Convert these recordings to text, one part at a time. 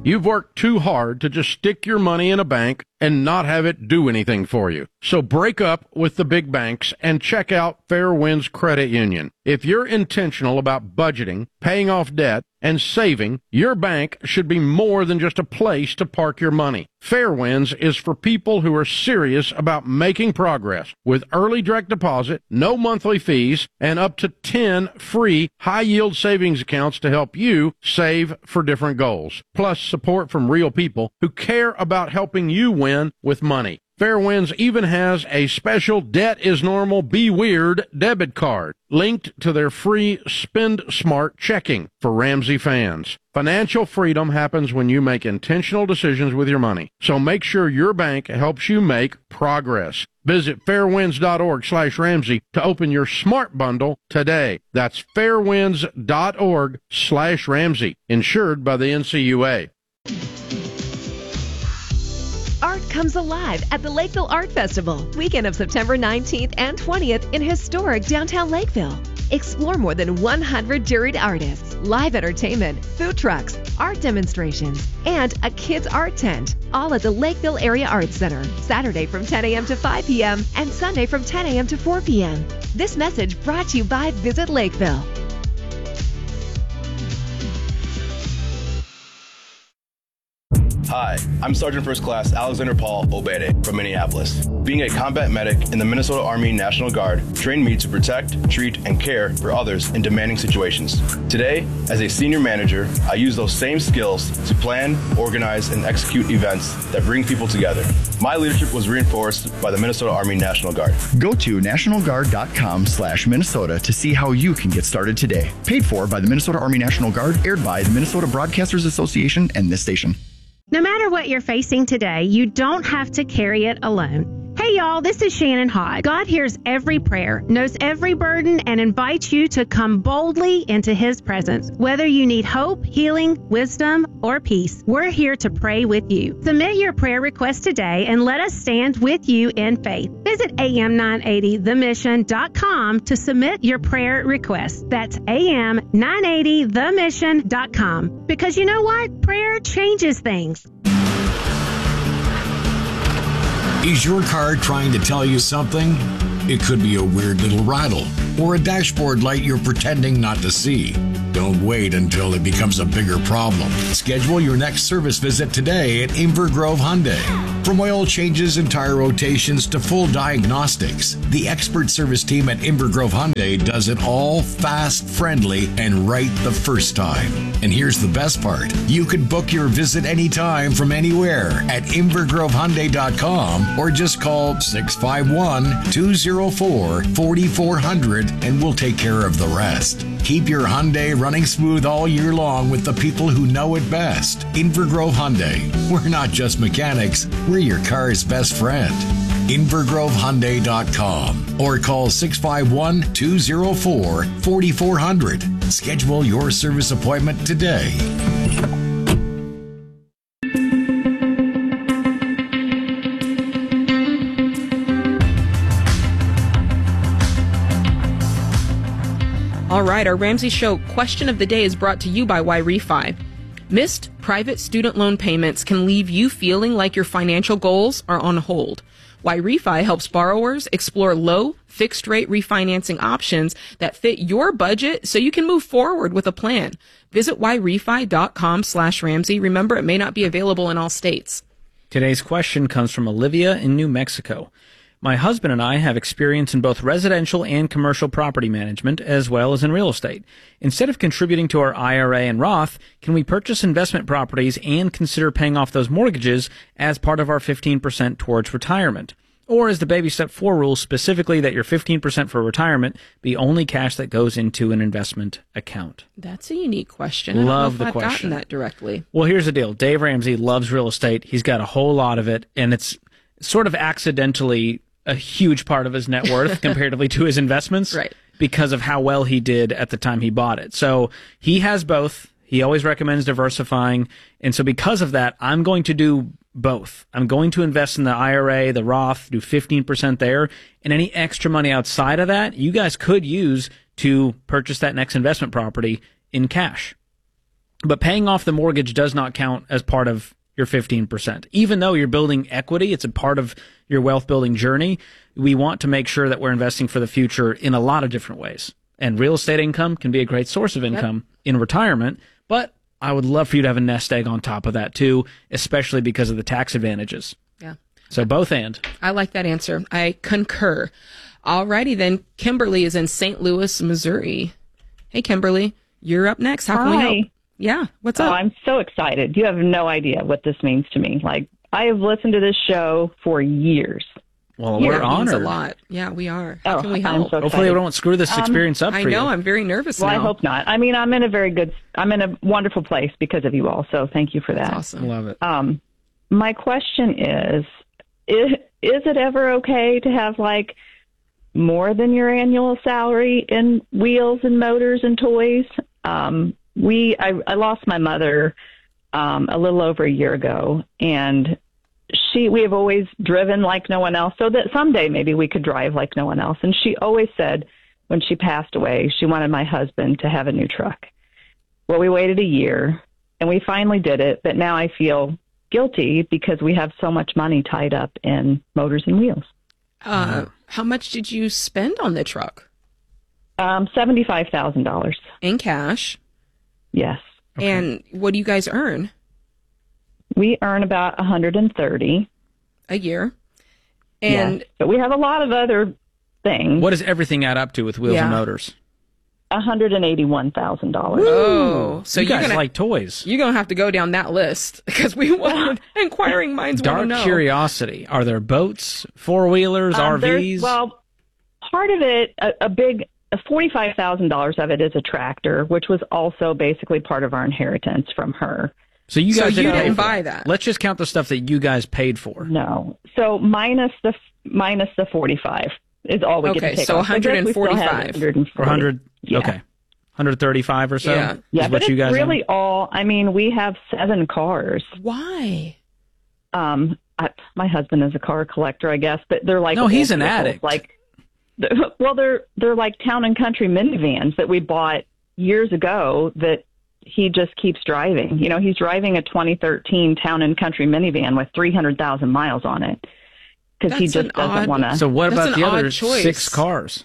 You've worked too hard to just stick your money in a bank and not have it do anything for you. So break up with the big banks and check out Fair Winds Credit Union. If you're intentional about budgeting, paying off debt, and saving, your bank should be more than just a place to park your money. Fair Winds is for people who are serious about making progress with early direct deposit, no monthly fees, and up to 10 free high-yield savings accounts to help you save for different goals. Plus support from real people who care about helping you win with money. Fair Winds even has a special Debt is Normal, Be Weird debit card linked to their free Spend Smart checking for Ramsey fans. Financial freedom happens when you make intentional decisions with your money. So make sure your bank helps you make progress. Visit fairwinds.org/Ramsey to open your smart bundle today. That's fairwinds.org/Ramsey. Insured by the NCUA. Art comes alive at the Lakeville Art Festival, weekend of September 19th and 20th in historic downtown Lakeville. Explore more than 100 juried artists, live entertainment, food trucks, art demonstrations, and a kids' art tent, all at the Lakeville Area Arts Center, Saturday from 10 a.m. to 5 p.m. and Sunday from 10 a.m. to 4 p.m. This message brought to you by Visit Lakeville. Hi, I'm Sergeant First Class Alexander Paul Obede from Minneapolis. Being a combat medic in the Minnesota Army National Guard trained me to protect, treat, and care for others in demanding situations. Today, as a senior manager, I use those same skills to plan, organize, and execute events that bring people together. My leadership was reinforced by the Minnesota Army National Guard. Go to nationalguard.com/Minnesota to see how you can get started today. Paid for by the Minnesota Army National Guard, aired by the Minnesota Broadcasters Association and this station. No matter what you're facing today, you don't have to carry it alone. Hey y'all, this is Shannon Hodge. God hears every prayer, knows every burden, and invites you to come boldly into His presence. Whether you need hope, healing, wisdom, or peace, we're here to pray with you. Submit your prayer request today and let us stand with you in faith. Visit am980themission.com to submit your prayer request. That's am980themission.com. Because you know what? Prayer changes things. Is your car trying to tell you something? It could be a weird little rattle or a dashboard light you're pretending not to see. Don't wait until it becomes a bigger problem. Schedule your next service visit today at Inver Grove Hyundai. From oil changes and tire rotations to full diagnostics, the expert service team at Inver Grove Hyundai does it all fast, friendly, and right the first time. And here's the best part. You can book your visit anytime from anywhere at invergrovehyundai.com or just call 651-204-4400 and we'll take care of the rest. Keep your Hyundai running smooth all year long with the people who know it best. Inver Grove Hyundai. We're not just mechanics, we're your car's best friend. invergrovehyundai.com or call 651-204-4400. Schedule your service appointment today. All right, our Ramsey Show question of the day is brought to you by YRefi. Missed private student loan payments can leave you feeling like your financial goals are on hold. YRefi helps borrowers explore low, fixed-rate refinancing options that fit your budget so you can move forward with a plan. Visit YRefi.com/Ramsey. Remember, it may not be available in all states. Today's question comes from Olivia in New Mexico. My husband and I have experience in both residential and commercial property management, as well as in real estate. Instead of contributing to our IRA and Roth, can we purchase investment properties and consider paying off those mortgages as part of our 15% towards retirement? Or is the Baby Step 4 rule specifically that your 15% for retirement be only cash that goes into an investment account? That's a unique question. Love the I've question. gotten that directly. Well, here's the deal. Dave Ramsey loves real estate. He's got a whole lot of it, and it's sort of accidentally a huge part of his net worth comparatively to his investments, right, because of how well he did at the time he bought it. So he has both. He always recommends diversifying. And so because of that, I'm going to do both. I'm going to invest in the IRA, the Roth, do 15% there. And any extra money outside of that, you guys could use to purchase that next investment property in cash. But paying off the mortgage does not count as part of your 15%. Even though you're building equity, it's a part of your wealth building journey. We want to make sure that we're investing for the future in a lot of different ways. And real estate income can be a great source of income in retirement, but I would love for you to have a nest egg on top of that too, especially because of the tax advantages. Yeah. So both and. I like that answer. I concur. Alrighty then. Kimberly is in St. Louis, Missouri. Hey, Kimberly, you're up next. How can we help? Yeah. What's up? Oh, I'm so excited. You have no idea what this means to me. Like, I have listened to this show for years. Well, we're honored. It means a lot. Yeah, we are. How can we help? I'm so excited. Hopefully we don't screw this experience up for you. I know. I'm very nervous now. I hope not. I mean, I'm in a wonderful place because of you all. So thank you for that. That's awesome. Love it. My question is it ever okay to have like more than your annual salary in wheels and motors and toys? I lost my mother a little over a year ago, and we have always driven like no one else, so that someday maybe we could drive like no one else. And she always said when she passed away, she wanted my husband to have a new truck. Well, we waited a year, and we finally did it, but now I feel guilty because we have so much money tied up in motors and wheels. How much did you spend on the truck? $75,000. In cash? Yes. Okay. And what do you guys earn? We earn about $130 a year. And yes, but we have a lot of other things. What does everything add up to with wheels and motors? $181,000. Oh, so you guys like toys. You're going to have to go down that list because we want inquiring minds want to know. Dark curiosity. Are there boats, four-wheelers, RVs? Well, part of it, $45,000 of it is a tractor, which was also basically part of our inheritance from her. So you guys didn't buy that. Let's just count the stuff that you guys paid for. No. So minus the 45 is all we get to take so off. 145. 100. Yeah. Okay. 135 or so. Yeah, is but what you guys it's really own? all. I mean, we have 7 cars. Why? My husband is a car collector, I guess, but they're like he's an vehicles. addict. Like, well, they're like town and country minivans that we bought years ago that he just keeps driving. You know, he's driving a 2013 town and country minivan with 300,000 miles on it because he just doesn't want to. So what about the other 6 cars?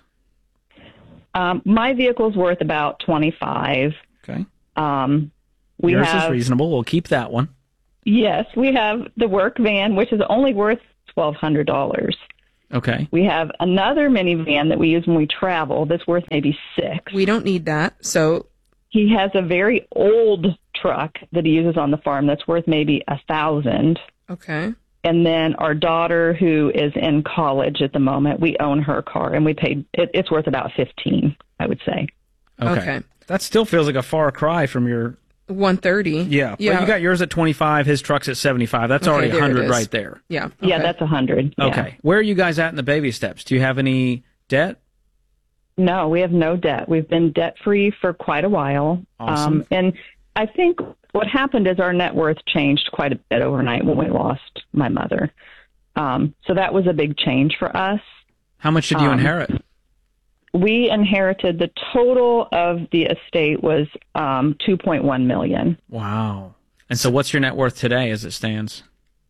My vehicle's worth about 25. Okay. Yours is reasonable. We'll keep that one. Yes, we have the work van, which is only worth $1,200. Okay. We have another minivan that we use when we travel that's worth maybe $600. We don't need that. So he has a very old truck that he uses on the farm that's worth maybe $1,000. Okay. And then our daughter, who is in college at the moment, we own her car, and we paid. It's worth about $15,000, I would say. Okay. That still feels like a far cry from your 130. Yeah. But you got yours at 25. His truck's at 75. That's already 100 right there. Yeah. Okay. Yeah, that's 100. Yeah. Okay. Where are you guys at in the baby steps? Do you have any debt? No, we have no debt. We've been debt-free for quite a while. Awesome. And I think what happened is our net worth changed quite a bit overnight when we lost my mother. So that was a big change for us. How much did you inherit? We inherited, the total of the estate was $2.1 million. Wow. And so what's your net worth today as it stands?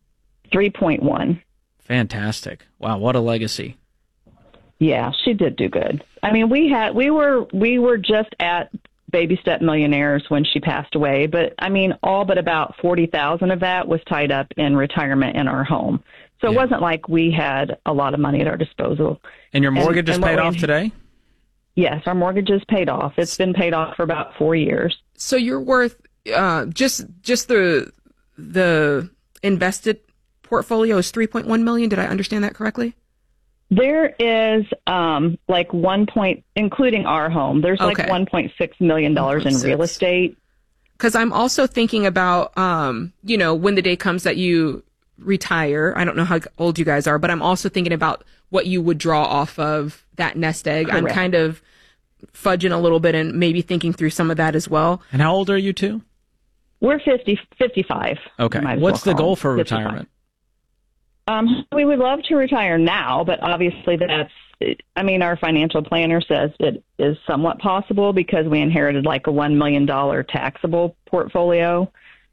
3.1. Fantastic. Wow, what a legacy. Yeah, she did do good. I mean, we were just at Baby Step Millionaires when she passed away, but I mean, all but about 40,000 of that was tied up in retirement in our home. So it wasn't like we had a lot of money at our disposal. And your mortgage is paid off today? Yes, our mortgage is paid off. It's been paid off for about 4 years. So you're worth just the invested portfolio is $3.1 million. Did I understand that correctly? There is including our home, there's like $1.6 million in real estate. Because I'm also thinking about, when the day comes that you retire. I don't know how old you guys are, but I'm also thinking about what you would draw off of that nest egg. Correct. I'm kind of fudging a little bit and maybe thinking through some of that as well. And how old are you two? We're 55. Okay. What's the goal for retirement? We would love to retire now, but obviously our financial planner says it is somewhat possible because we inherited like a $1 million taxable portfolio.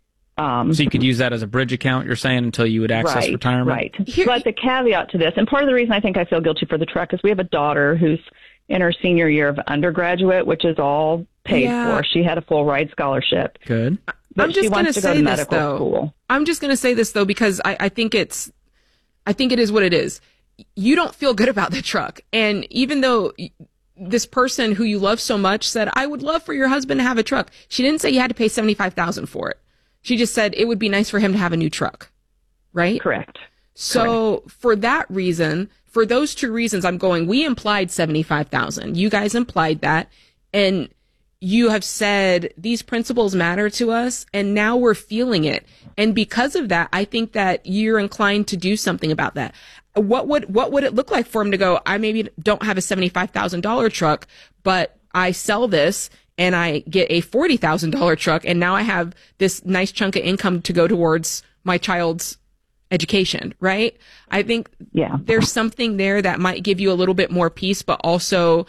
So you could use that as a bridge account, you're saying, until you would access retirement? Right. But the caveat to this, and part of the reason I think I feel guilty for the truck is we have a daughter who's in her senior year of undergraduate, which is all paid for. She had a full ride scholarship. Good. But I'm just going to say this, though. School. I'm just going to say this, though, because I think it is what it is. You don't feel good about the truck. And even though this person who you love so much said, I would love for your husband to have a truck, she didn't say you had to pay $75,000 for it. She just said it would be nice for him to have a new truck. Right? Correct. So for that reason, for those two reasons, I'm going, we implied $75,000. You guys implied that. And you have said these principles matter to us, and now we're feeling it. And because of that, I think that you're inclined to do something about that. What would it look like for him to go, I maybe don't have a $75,000 truck, but I sell this and I get a $40,000 truck, and now I have this nice chunk of income to go towards my child's education, right? I think there's something there that might give you a little bit more peace, but also,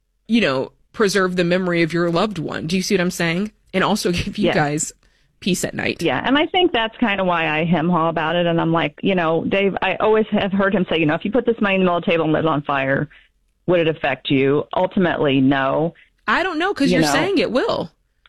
preserve the memory of your loved one. Do you see what I'm saying? And also give you guys peace at night. Yeah, and I think that's kind of why I hem-haw about it. And I'm like, Dave, I always have heard him say, if you put this money in the middle of the table and lit it on fire, would it affect you? Ultimately, no. I don't know, because you're saying it will.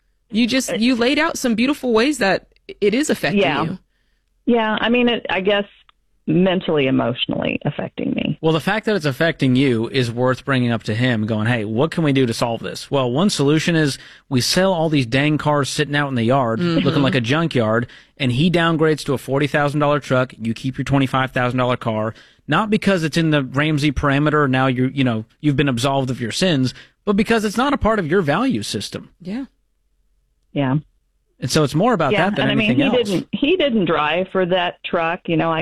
You laid out some beautiful ways that it is affecting you. Yeah, I guess mentally, emotionally affecting me. Well, the fact that it's affecting you is worth bringing up to him, going, hey, what can we do to solve this? Well, one solution is we sell all these dang cars sitting out in the yard, looking like a junkyard, and he downgrades to a $40,000 truck. You keep your $25,000 car, not because it's in the Ramsey parameter, now you've been absolved of your sins, but because it's not a part of your value system. Yeah. Yeah. And so it's more about that than anything else. He didn't drive for that truck.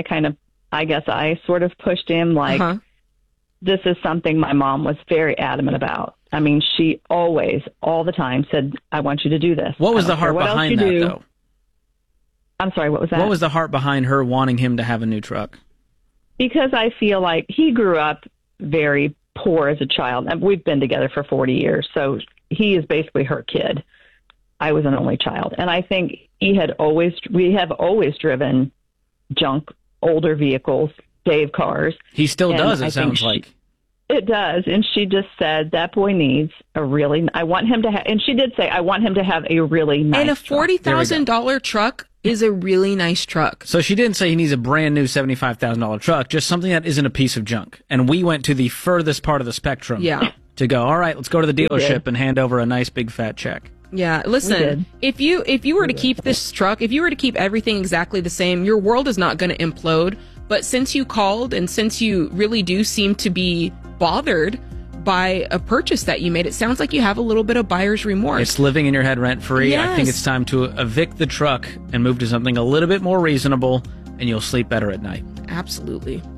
I guess I sort of pushed him like, this is something my mom was very adamant about. She always, all the time said, I want you to do this. What was the heart behind that, though? I'm sorry, what was that? What was the heart behind her wanting him to have a new truck? Because I feel like he grew up very poor as a child. And we've been together for 40 years, so he is basically her kid. I was an only child. And I think we have always driven junk, older vehicles, Dave cars. He still does, it sounds like. It does. And she just said, that boy needs I want him to have, and she did say, I want him to have a really nice truck. And a $40,000 truck is a really nice truck. So she didn't say he needs a brand new $75,000 truck, just something that isn't a piece of junk. And we went to the furthest part of the spectrum to go, all right, let's go to the dealership and hand over a nice big fat check. Yeah, listen, if you were to keep this truck, if you were to keep everything exactly the same, your world is not going to implode. But since you called and since you really do seem to be bothered by a purchase that you made, it sounds like you have a little bit of buyer's remorse. It's living in your head rent-free. Yes. I think it's time to evict the truck and move to something a little bit more reasonable, and you'll sleep better at night. Absolutely.